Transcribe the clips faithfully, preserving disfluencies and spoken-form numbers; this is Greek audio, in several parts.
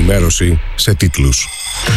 ενημέρωση σε τίτλους.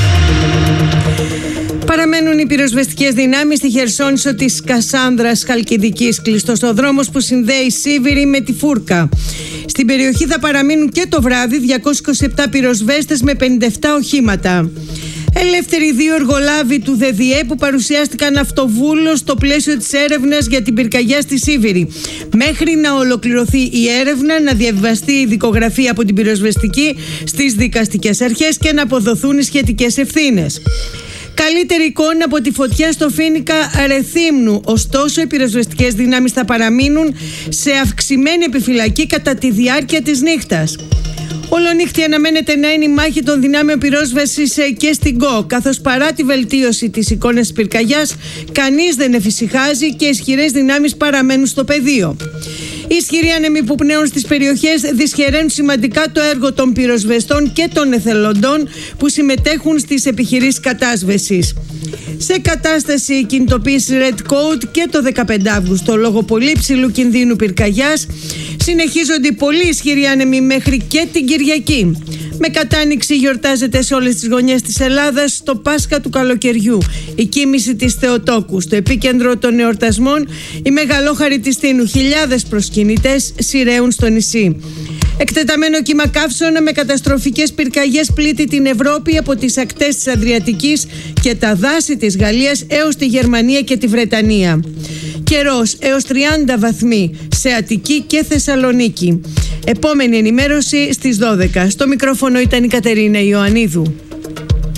Παραμένουν οι πυροσβεστικές δυνάμεις στη Χερσόνησο της Κασάνδρας Χαλκιδικής, κλειστός ο δρόμος που συνδέει Σίβηρη με τη Φούρκα. Στην περιοχή θα παραμείνουν και το βράδυ διακόσιοι είκοσι επτά πυροσβέστες με πενήντα επτά οχήματα. Ελεύθεροι δύο εργολάβοι του ΔΔΕ που παρουσιάστηκαν αυτοβούλος στο πλαίσιο της έρευνας για την πυρκαγιά στη Σίβηρη. Μέχρι να ολοκληρωθεί η έρευνα, να διαβιβαστεί η δικογραφία από την πυροσβεστική στις δικαστικές αρχές και να αποδοθούν οι σχετικές ευθύνες. Καλύτερη εικόνα από τη φωτιά στο Φοίνικα Ρεθύμνου. Ωστόσο, οι πυροσβεστικές δυνάμεις θα παραμείνουν σε αυξημένη επιφυλακή κατά τη διάρκεια της νύχτας. Ολονύχτη αναμένεται να είναι η μάχη των δυνάμεων πυρόσβεσης και στην ΚΟ, καθώς παρά τη βελτίωση της εικόνας της πυρκαγιάς, κανείς δεν εφησυχάζει και ισχυρές δυνάμεις παραμένουν στο πεδίο. Οι ισχυροί άνεμοι που πνέουν στις περιοχές δυσχεραίνουν σημαντικά το έργο των πυροσβεστών και των εθελοντών που συμμετέχουν στις επιχειρήσεις κατάσβεσης. Σε κατάσταση κινητοποίηση Red Code και το δεκαπέντε Αυγούστου, λόγω πολύ ψηλού κινδύνου πυρκαγιάς, συνεχίζονται οι πολύ ισχυροί άνεμοι μέχρι και την Κυριακή. Με κατάνοιξη γιορτάζεται σε όλες τις γωνιές της Ελλάδας το Πάσχα του καλοκαιριού, η κοίμηση της Θεοτόκου. Στο επίκεντρο των εορτασμών, η μεγαλόχαρη της Τίνου. Χιλιάδες προσκυνητές σειραίουν στο νησί. Εκτεταμένο κύμα καύσωνα με καταστροφικές πυρκαγιές πλήττει την Ευρώπη από τις ακτές της Αδριατικής και τα δάση της Γαλλίας έως τη Γερμανία και τη Βρετανία. Καιρός έως τριάντα βαθμοί σε Αττική και Θεσσαλονίκη. Επόμενη ενημέρωση στις δώδεκα. Στο μικρόφωνο ήταν η Κατερίνα Ιωαννίδου.